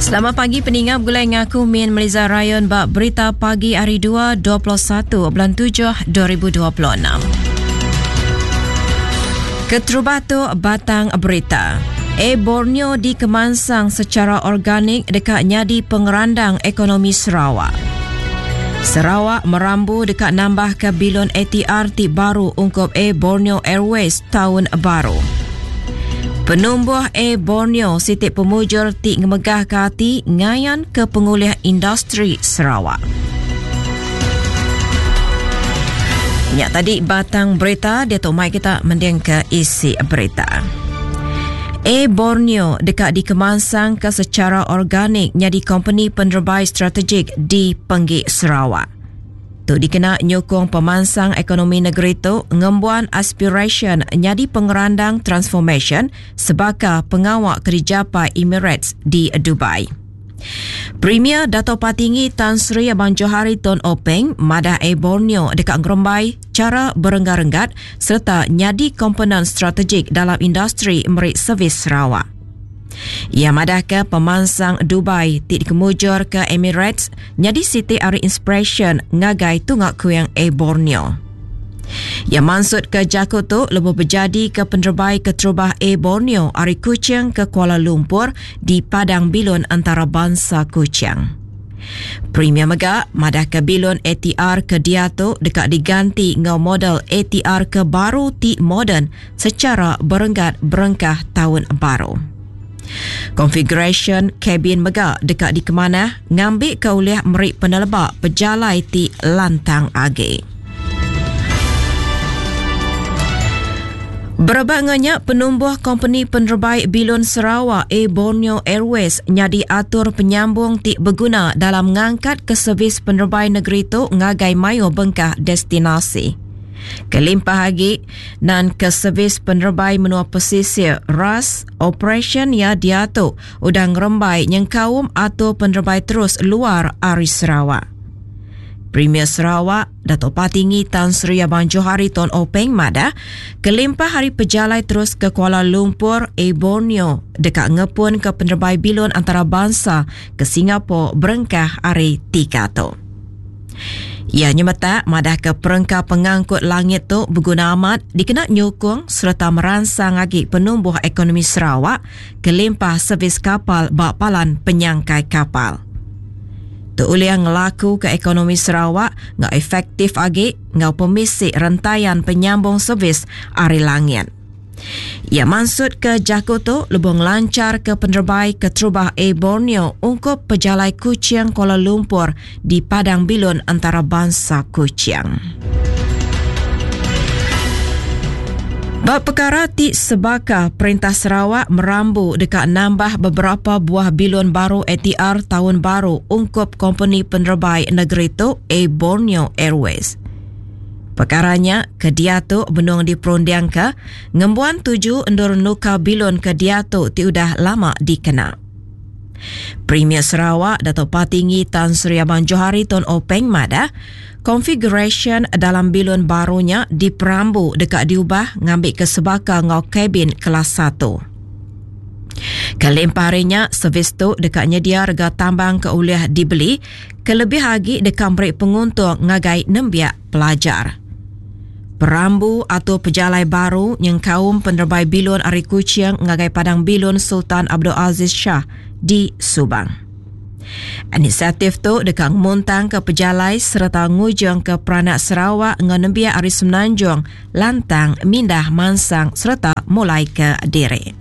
Selamat pagi peningap gulai ngaku Min Melissa Rayon bak berita pagi hari 2 21 bulan 7 2026. Keterubah tu batang berita. Borneo dikemansang secara organik dekat nyadi pengerandang ekonomi Sarawak. Sarawak merambu dekat nambah ke bilon ATR ti baru ungkup Borneo Airways tahun baru. Penumbuh Borneo Siti Pemujur ti ngemegah ke hati ngayan ke pengulih industri Sarawak. Ya, tadi batang berita dia tu mai kita mending ke isi berita. Borneo dekat dikemansang ke secara organik nyadi company penerbai strategik di Penggik Sarawak. Tu dikena nyokong pemansang ekonomi negeri tu ngembuan aspiration nyadi pengerandang transformation sebagai pengawal kerjapa Emirates di Dubai. Premier Dato' Patinggi Tan Sri Abang Johari Tun Openg madah Borneo dekat ngerembai cara berenggat-renggat serta nyadi komponen strategik dalam industri merik servis Sarawak. Ia madah ke pemansang Dubai ti dikemujur ke Emirates nyadi Siti Ari Inspiration ngagai tungak kuyang Borneo. Ia mansud ke jakut tu lebih berjadi ke penerbai keterubah Borneo Ari Kuching ke Kuala Lumpur di Padang Bilun antarabangsa Kuching. Premier Megak madah ke bilon ATR ke dia tu dekat diganti ngau model ATR ke baru ti modern secara berenggat berengkah tahun baru. Configuration kabin megak dekat di kemana ngambil ke oleh merik penelebak pejalai ti lantang age. Berbanganya penumbuh company penerbai bilon Sarawak Borneo Airways nyadi atur penyambung ti berguna dalam mengangkat ke servis penerbai negeri tu ngagai mayo bengkah destinasi. Kelimpah lagi dan ke servis penerbai menua pesisir RAS operation ya dia tu udang rembai yang kaum atau penerbai terus luar ari Sarawak. Premier Sarawak Dato' Patinggi Tan Sri Abang Johari Tun Openg madah kelimpah hari pejalai terus ke Kuala Lumpur Borneo dekat ngepun ke penerbai bilon antarabangsa ke Singapura berengkah hari 3 tu. Ia nyemeta madah ke perengkah pengangkut langit tu berguna amat dikena nyokong serta merangsang lagi penumbuh ekonomi Sarawak kelimpah servis kapal bakpalan penyangkai kapal. Tu uliah ngelaku ke ekonomi Sarawak ngau efektif lagi ngau pemisik rentaian penyambung servis ari langit. Ia maksud ke jakut tu lebih lancar ke penerbai keterubah Borneo ungkup pejalai Kuching Kuala Lumpur di Padang Bilun antarabangsa Kuching. Bab perkara ti sebaka Perintah Sarawak merambu dekat nambah beberapa buah bilon baru ATR tahun baru ungkup company penerbai negeri tu Borneo Airways. Perkaranya ke dia tu benung diperundiang ke ngembuan 7 endur nuka bilon ke dia tu ti udah lama dikena. Premier Sarawak Dato' Patinggi Tan Sri Abang Johari Tun Openg madah configuration dalam bilon barunya diperambu dekat diubah ngambil ke sebaka ngau kabin kelas 1. Kelimpaharinya servis tu dekat nyedia rega tambang ke uliah dibeli kelebih lagi dekat merik penguntung ngagai nembiak pelajar. Perambu atau pejalai baru yang kaum penerbai bilon Ari Kuching ngagai Padang Bilun Sultan Abdul Aziz Shah di Subang. Inisiatif tu dekat muntang ke pejalai serta ngujung ke peranak Sarawak nganembia Ari Semenanjung, Lantang, Mindah, Mansang serta mulai ke Diri.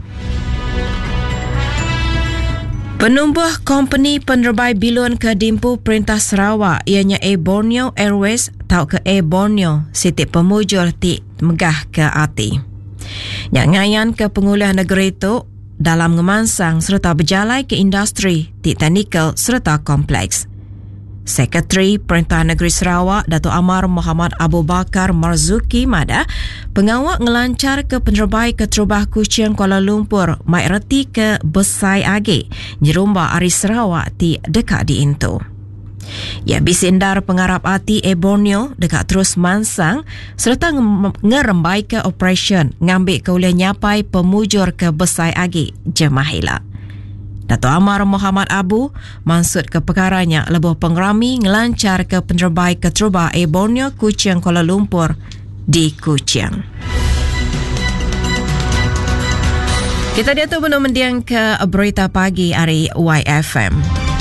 Penumbuh company penerbai bilon ke Dimpu Perintah Sarawak ianya Borneo Airways tau ke Borneo Siti Pemujur ti megah ke hati. Yang ngayan ke pengulih negeri itu dalam ngemansang serta berjalai ke industri ti teknikal serta kompleks. Sekretari Perintah Negeri Sarawak Dato' Amar Muhammad Abu Bakar Marzuki madah pengawak ngelancar ke penerbai keterubah Kuching Kuala Lumpur mai reti ke besai age nyerumba Ari Sarawak ti dekat di Intu. Ia bisindar pengarap hati Borneo dekat terus mansang serta ngerembai ke operation ngambil ke oleh nyapai pemujur ke besai agi jemahila. Dato' Amar Muhammad Abu maksud ke perkaranya lebuh pengrami ngelancar ke penerbai Keteruba Borneo Kuching Kuala Lumpur di Kuching. Kita dia tu belum mendiang ke berita pagi hari YFM.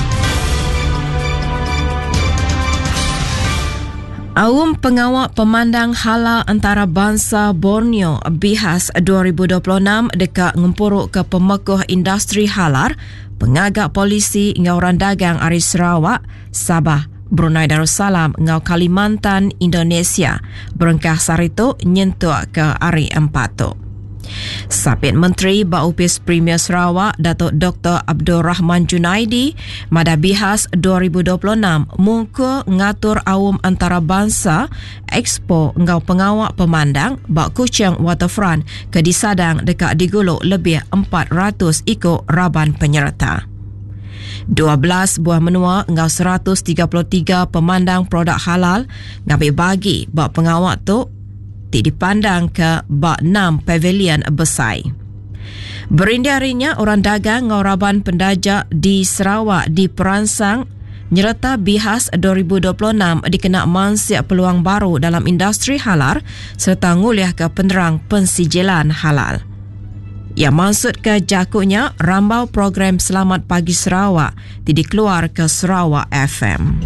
Aum Pengawal Pemandang Halal Antarabangsa Borneo BIHAS 2026 dekat ngempuruk ke pemekuh industri halal, pengagak polisi ngau orang dagang ari Sarawak, Sabah, Brunei Darussalam ngau Kalimantan, Indonesia, berengkah sarito nyentuh ke ari Empatu. Sapit Menteri Baupis Premier Sarawak Datuk Dr. Abdul Rahman Junaidi mada BIHAS 2026 muka ngatur awam antarabangsa Expo ngau pengawak pemandang bak Kuching Waterfront ke disadang dekat diguluk lebih 400 ikut raban penyerta. 12 buah menua ngau 133 pemandang produk halal ngapi bagi bak pengawak tu dipandang ke bak 6 pavilion besar. Berindiarinya orang dagang ngauraban pendajak di Sarawak diperansang nyerta BIHAS 2026 dikena mansiak peluang baru dalam industri halal serta nguliah ke penerang pensijilan halal. Yang maksud ke jakutnya rambau program Selamat Pagi Sarawak dikeluar ke Sarawak FM.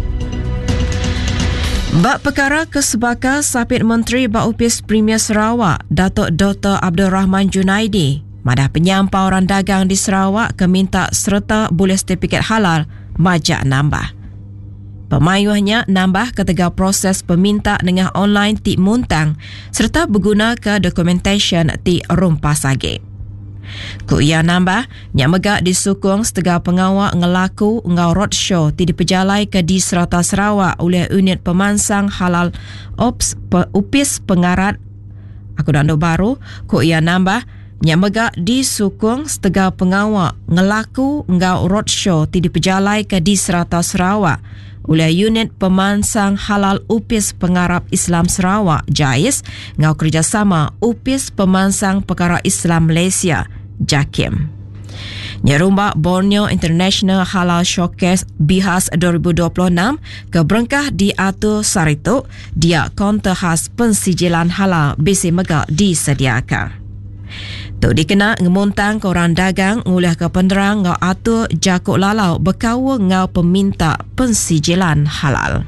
Bak perkara kesebaka Sapit Menteri Baupis Premier Sarawak Datuk Dr. Abdul Rahman Junaidi madah penyampau orang dagang di Sarawak ke minta serta boleh sertifikat halal majak nambah. Pemayuhnya nambah ketegak proses peminta dengan online ti muntang serta berguna ke documentation ti rumpah sage. Ku ia nambah, nyak megak disukung setengah pengawal ngelaku ngau roadshow ti dipejalai ke di Serata Sarawak oleh unit pemansang halal upis pengarat aku dando baru. Ku ia nambah, nyak megak disukung setengah pengawal ngelaku ngau roadshow ti dipejalai ke di Serata Sarawak oleh unit pemansang halal upis pengarap Islam Sarawak JAIS ngau kerjasama upis pemansang perkara Islam Malaysia JAKIM. Nyerumba Borneo International Halal Showcase BIHAS 2026 ke berengkah diatur sarito dia kaunter khas pensijilan halal bisi megak disediakan. Tu dikena ngemuntang ke orang dagang nguliah ke penerang ngau atur jakuk lalau berkawa ngau peminta pensijilan halal.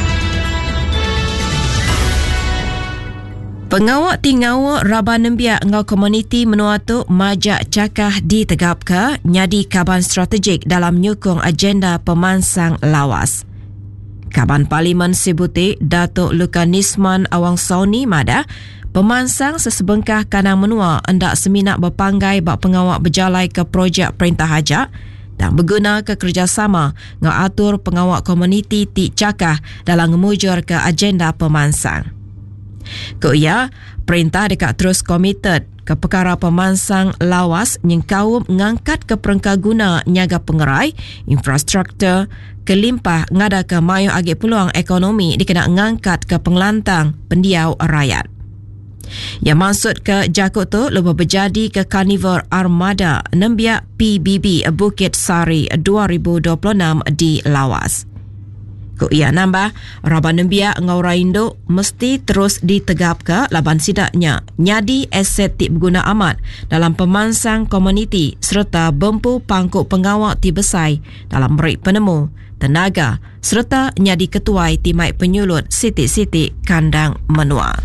Pengawak tinggawa Raban Nembiak ngau komuniti menua tu majak cakah ditegap ke nyadi kaban strategik dalam nyukung agenda pemansang lawas. Kaban Parlimen Sibuti Datuk Lukanisman Awang Sauni mada pemansang sesebengkah kanang menua hendak seminat berpanggai bak pengawak berjalai ke projek perintah hajak dan berguna ke kerjasama ngau atur pengawak komuniti ti cakah dalam ngemujur ke agenda pemansang. Ko ia, perintah dekat terus komited ke perkara pemansang lawas nyengkau ngangkat ke perengkah guna nyaga pengerai, infrastruktur, kelimpah ngada ke mayu agi peluang ekonomi dikena ngangkat ke pengelantang pendiau rakyat. Yang maksud ke jakut tu lebih berjadi ke Carnivore Armada Nembiak PBB Bukit Sari 2026 di lawas. Ku ia nambah, Raban Nembiak ngau Raindo mesti terus ditegap ke laban sidaknya nyadi aset ti berguna amat dalam pemansang komuniti serta bempu pangkuk pengawak ti besai dalam merik penemu, tenaga serta nyadi ketuai ti mai penyulut siti-siti kandang menua.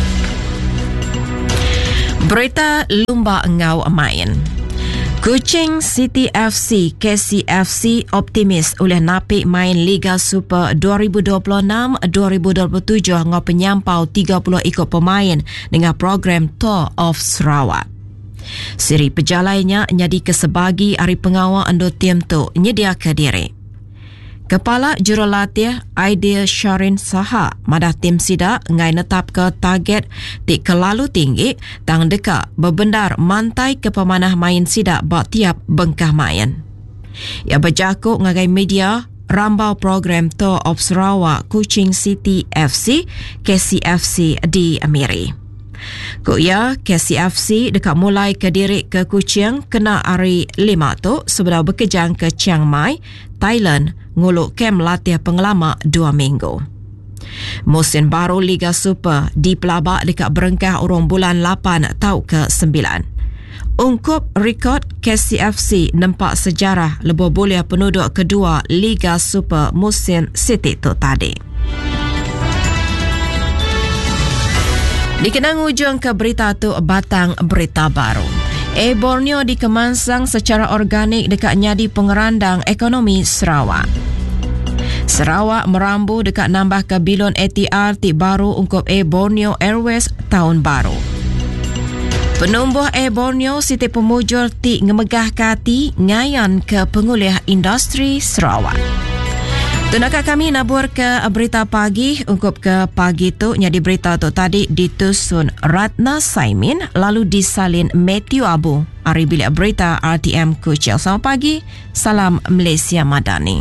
Berita lumba ngau main. Kuching City FC KCFC optimis oleh napik main Liga Super 2026-2027 ngau penyampau 30 ikut pemain dengan program Tour of Sarawak. Siri pejalainya nyadi kesebagi hari pengawal ando tim tu nyedia ke diri. Kepala Jurulatih Aidil Syarin Saha madah tim sida ngai netap ke target ti kelalu tinggi tang dekat berbendar mantai ke pemanah main sida bak tiap bengkah main. Ia berjakuk ngagai media rambau program Tour of Sarawak Kuching City FC KCFC di Amiri. Kuya KCFC dekat mulai ke Dirik ke Kuching kena hari 5 tu sebelum berkejang ke Chiang Mai, Thailand, nguluk kem latih pengelama 2 minggu. Musim baru Liga Super dipelabak dekat berengkah urung bulan 8 tau ke 9. Ungkup rekod KCFC nampak sejarah lebih boleh penduduk kedua Liga Super musim Siti tu tadi. Dikenang ujung ke berita tu batang berita baru. Borneo dikemansang secara organik dekat nyadi pengerandang ekonomi Sarawak. Sarawak merambu dekat nambah ke bilon ATR ti baru ungkup Borneo Airways tahun baru. Penumbuh Borneo Siti Pemujur ti ngemegah kati ngayan ke pengulih industri Sarawak. Tunakah kami nabur ke berita pagi. Ungkup ke pagi tu nyadi berita tu tadi ditusun Ratna Saimin lalu disalin Matthew Abu. Hari bilik berita RTM Kuching. Selamat pagi. Salam Malaysia Madani.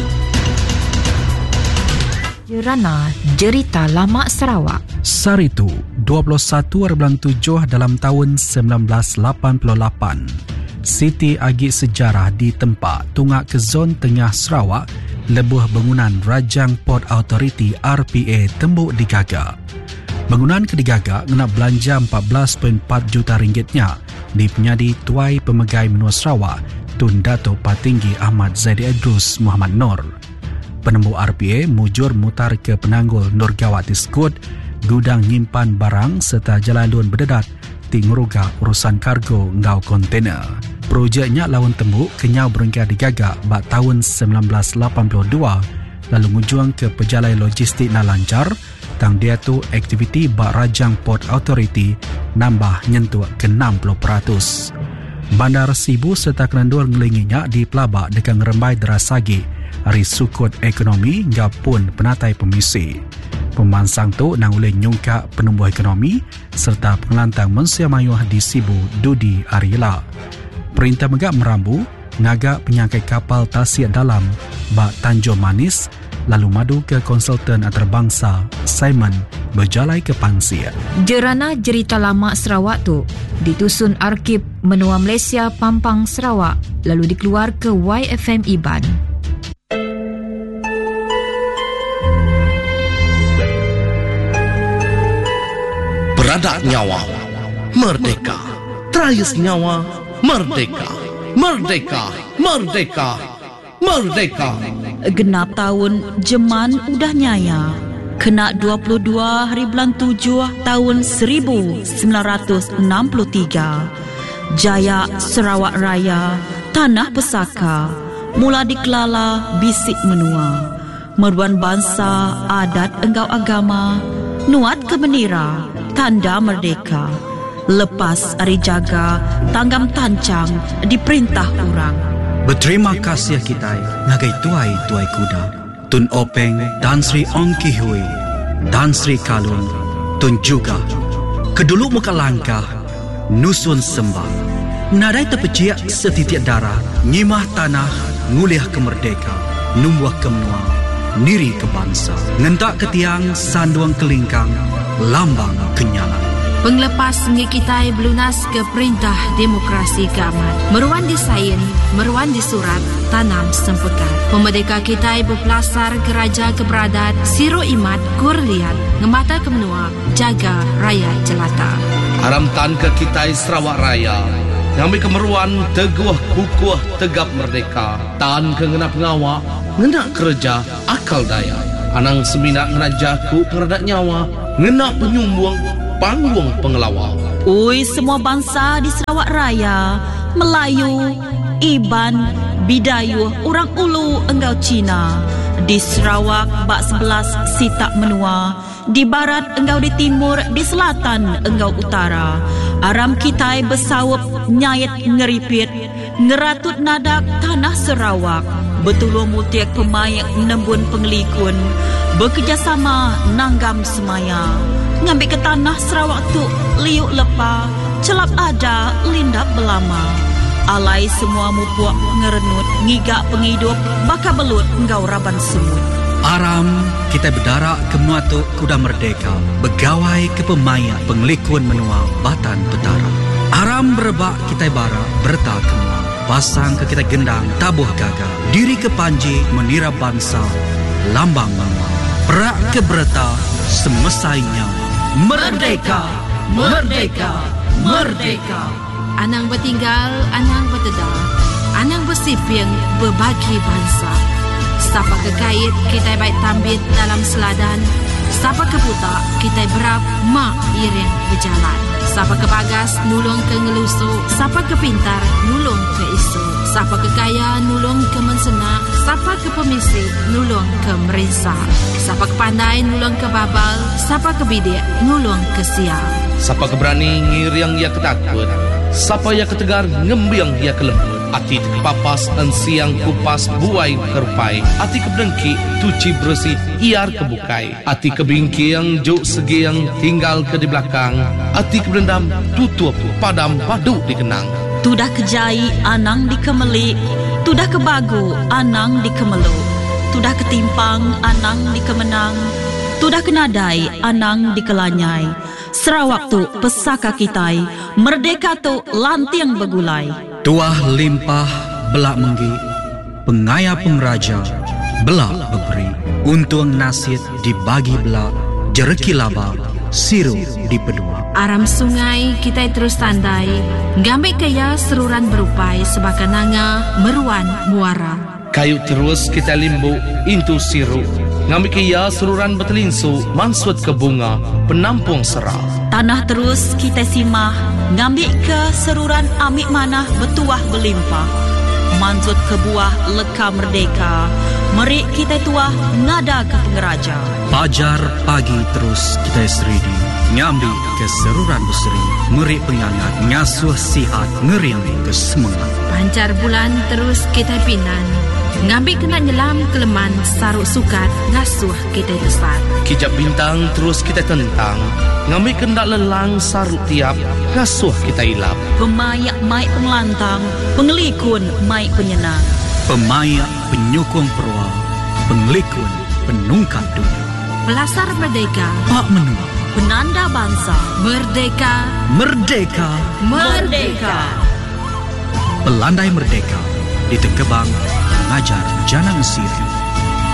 Jerana Jerita Lama Sarawak. Saritu 21/7 dalam tahun 1988. Siti Agi Sejarah di tempat tungak ke zon tengah Sarawak lebuh bangunan Rajang Port Authority RPA tembuk digagak. Bangunan kedigagak ngena belanja 14.4 juta ringgitnya di penyadi Tuai Pemegai Menua Sarawak Tun Dato' Patinggi Ahmad Zaidi Idrus Muhammad Nur. Penembuk RPA mujur mutar ke penanggul Nurgawati Skut, gudang nyimpan barang serta jalan berdedat ti nguruga urusan kargo ngau kontainer. Projeknya lawan tembuk kenyau berengkah digagak bak tahun 1982 lalu ngujuang ke pejalai logistik na lancar tang dia tu aktiviti bak Rajang Port Authority nambah nyentuh ke 60%. Bandar Sibu serta Kenandul ngelinginya di pelabak dekat ngerembai derasagi hari sukut ekonomi ngapun penatai pemisi. Pemansang tu nang oleh nyungkak penumbuh ekonomi serta pengelantang mensia mayuh di Sibu Dudi Arila. Perintah megak merambu ngagak penyangkai kapal tasiat dalam bak Tanjung Manis lalu madu ke konsultan antarabangsa Simon berjalai ke Pansir. Jerana Jerita Lama Sarawak tu ditusun Arkib Menua Malaysia Pampang Sarawak lalu dikeluar ke YFM Iban. Beradak nyawa, merdeka. Terayus nyawa, merdeka. Merdeka, merdeka, merdeka. Genap tahun Jeman udah nyaya. Kena 22 hari bulan 7 tahun 1963. Jaya Sarawak Raya, Tanah Pesaka, mula dikelala bisik menua. Meruan bangsa, adat enggau agama, nuat ke bendera, tanda merdeka. Lepas hari jaga, tanggam tancang diperintah orang. Berterima kasih kita ngagai tuai kuda. Tun Openg dan Sri Ong Ki Hui dan Sri Kalun Tun juga kedulu muka langkah nusun sembah nadai terpeciak setitik darah nyimah tanah nguliah kemerdeka numbuh kemenua niri ke bangsa ngentak ketiang sanduang kelingkang lambang kenyalan. Penglepas ngikitai belunas ke perintah demokrasi keaman. Meruan disain, meruan disurat, tanam sempekat. Pemerdeka kita berpelasar ke raja keberadat, siro imat, kurliat, ngemata kemenua, jaga raya jelata. Haramtan ke kita Sarawak Raya, ngambil kemeruan teguh kukuh tegap merdeka. Tan ke ngena pengawak, ngena kerja akal daya. Anang seminak ngena jaku pengeredak nyawa, ngena penyumbung panggung pengelawak. Oi semua bangsa di Sarawak Raya, Melayu, Iban, Bidayuh, orang Ulu enggau Cina. Di Sarawak bak 11 sitak menua, di barat enggau di timur, di selatan enggau utara. Aram kitai bersawap nyayat ngeripit, ngeratut nadak tanah Sarawak. Betulung mutiak pemayak nembun pengelikun, bekerjasama nanggam semaya. Ngambil ke tanah Sarawak tu liuk lepa, celap ada lindap belama. Alai semua mupuak ngerenut, ngigak penghidup, baka belut engkau raban semut. Aram kita berdarak ke muatuk kuda merdeka, begawai ke pemaya pengelikun menua batan petara. Aram berebak kita bara berta kemua, pasang ke kita gendang tabuh gagal, diri ke panji menira bangsa, lambang menua. Perak ke berta semesai nyawa. Merdeka, merdeka, merdeka. Anang bertinggal, anang bertedal, anang bersiping berbagi bangsa. Sapa kekait kita baik tambit dalam seladan, sapa keputak kita berap mak iring berjalan. Sapa kebagas nulung ke ngelusu, sapa kepintar nulung ke isu, sapa kekaya nulung ke mensena, sapa ke pemisik nulung ke merisa, sapa kepandai nulung ke babal, sapa kebidik nulung ke sial. Sapa keberani ngiriang ia ketakut, sapa ia ketegar ngembiang ia kelembut. Ati kepapas ensiang kupas buai kerpai, ati kebdengki tuci bersih iar kebukai, ati kebingki yang juk segi yang tinggal ke di belakang, ati kebendam tutup padam padu dikenang. Tudah kejai anang dikemelik, tudah kebagu anang dikemeluk, tudah ketimpang anang dikemenang, tudah kenadai anang dikelanyai. Sarawak tu pesaka kitai, merdeka tu lantiang begulai. Tuah limpah belak menggi, pengaya pengraja belak beberi. Untung nasid dibagi belak, jereki laba siru dipedua. Aram sungai kita terus tandai, gambik kaya seruran berupai sebagai nanga meruan muara. Kayu terus kita limbu intu siru, ngambil kaya seruran betelinsu mansut ke bunga penampung serah. Tanah terus kita simah, ngambil ke seruran amik manah betuah berlimpah. Mansut ke buah leka merdeka, merik kita tuah nada ke pengeraja. Pajar pagi terus kita seridi, ngambil ke seruran berseri, merik pengangat, ngasuh sihat, ngeriang ke semangat. Pancar bulan terus kita pinan, ngambil kena nyelam keleman saruk sukat, ngasuh kita besar. Kijab bintang terus kita tentang, ngambil kena lelang saruk tiap, ngasuh kita ilap. Pemayak maik pengelantang, pengelikun maik penyenang. Pemayak penyukung perwa, pengelikun penungkat dunia. Pelasar merdeka, Pak menua, Penanda bangsa, merdeka, merdeka, merdeka. Pelandai merdeka, di Tengkebang, mengajar Janang Siri.